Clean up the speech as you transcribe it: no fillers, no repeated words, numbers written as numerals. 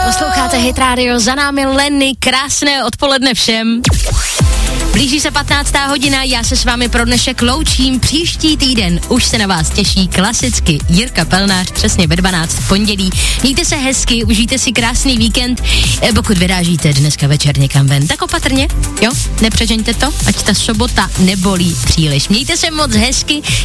Posloucháte Hit Radio, za námi Lenny, krásné odpoledne všem. Blíží se 15. hodina, já se s vámi pro dnešek loučím. Příští týden už se na vás těší klasicky Jirka Pelnář, přesně ve 12 pondělí. Mějte se hezky, užijte si krásný víkend. Pokud vyrážíte dneska večer někam ven, tak opatrně, jo? Nepřežeňte to, ať ta sobota nebolí příliš. Mějte se moc hezky.